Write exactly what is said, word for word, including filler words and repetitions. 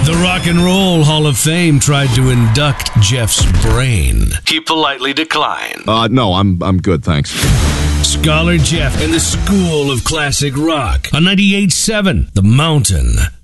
The Rock and Roll Hall of Fame tried to induct Jeff's brain. He politely declined. Uh, no, I'm I'm good, thanks. Scholar Jeff and the School of Classic Rock on ninety-eight point seven The Mountain.